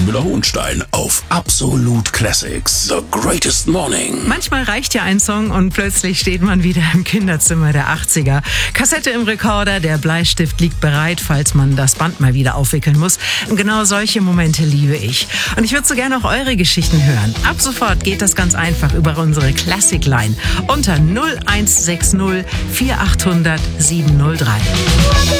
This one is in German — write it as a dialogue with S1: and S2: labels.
S1: Müller-Hohenstein auf Absolut Classics. The Greatest Morning.
S2: Manchmal reicht ja ein Song und plötzlich steht man wieder im Kinderzimmer der 80er. Kassette im Rekorder, der Bleistift liegt bereit, falls man das Band mal wieder aufwickeln muss. Und genau solche Momente liebe ich. Und ich würde so gerne auch eure Geschichten hören. Ab sofort geht das ganz einfach über unsere Classic Line unter 0160 4800 703.